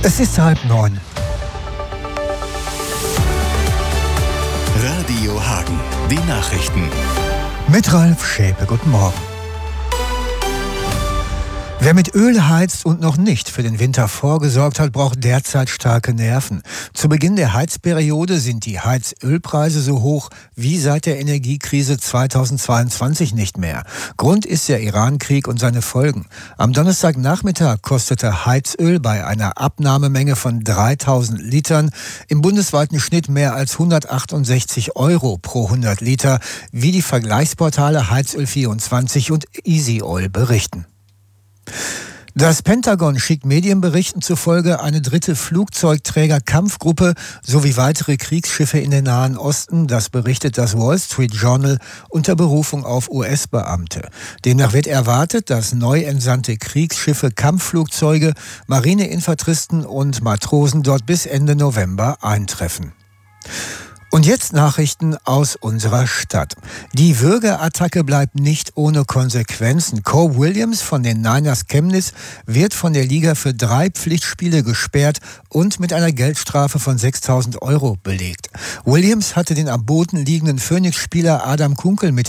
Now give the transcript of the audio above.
Es ist 8:30. Radio Hagen, die Nachrichten. Mit Ralf Schäpe, guten Morgen. Wer mit Öl heizt und noch nicht für den Winter vorgesorgt hat, braucht derzeit starke Nerven. Zu Beginn der Heizperiode sind die Heizölpreise so hoch wie seit der Energiekrise 2022 nicht mehr. Grund ist der Iran-Krieg und seine Folgen. Am Donnerstagnachmittag kostete Heizöl bei einer Abnahmemenge von 3000 Litern im bundesweiten Schnitt mehr als 168 Euro pro 100 Liter, wie die Vergleichsportale Heizöl24 und Easy Oil berichten. Das Pentagon schickt Medienberichten zufolge eine dritte Flugzeugträger-Kampfgruppe sowie weitere Kriegsschiffe in den Nahen Osten. Das berichtet das Wall Street Journal unter Berufung auf US-Beamte. Demnach wird erwartet, dass neu entsandte Kriegsschiffe, Kampfflugzeuge, Marineinfanteristen und Matrosen dort bis Ende November eintreffen. Und jetzt Nachrichten aus unserer Stadt. Die Würgeattacke bleibt nicht ohne Konsequenzen. Cole Williams von den Niners Chemnitz wird von der Liga für 3 Pflichtspiele gesperrt und mit einer Geldstrafe von 6.000 Euro belegt. Williams hatte den am Boden liegenden Phoenix-Spieler Adam Kunkel mit